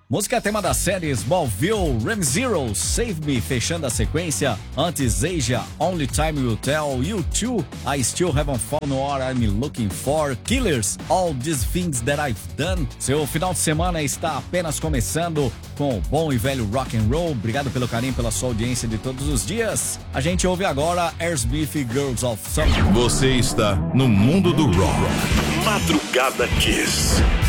Música tema da série Smallville, Rem Zero, Save Me, fechando a sequência. Antes, Asia, Only Time Will Tell, U2, I Still Haven't Found What I'm Looking For, Killers, All These Things That I've Done. Seu final de semana está apenas começando com o bom e velho rock and roll. Obrigado pelo carinho, pela sua audiência de todos os dias. A gente ouve agora Aerosmith, Girls of Summer. Você está no mundo do rock. Madrugada Kiss.